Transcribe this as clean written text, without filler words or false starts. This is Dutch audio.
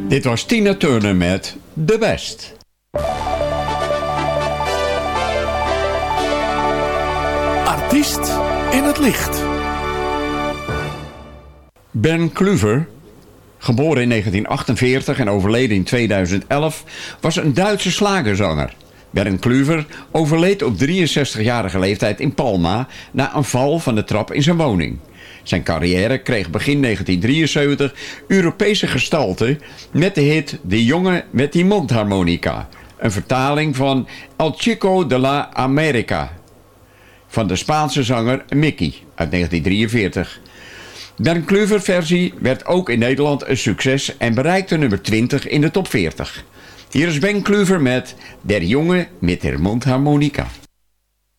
Dit was Tina Turner met The Best. Artiest in het licht. Ben Kluver, geboren in 1948 en overleden in 2011, was een Duitse slagerzanger. Bernd Kluver overleed op 63-jarige leeftijd in Palma na een val van de trap in zijn woning. Zijn carrière kreeg begin 1973 Europese gestalte met de hit De jongen met die mondharmonica. Een vertaling van El Chico de la America van de Spaanse zanger Mickey uit 1943. Bernd Kluver versie werd ook in Nederland een succes en bereikte nummer 20 in de top 40. Hier is Ben Kluver met Der jongen met der mondharmonica.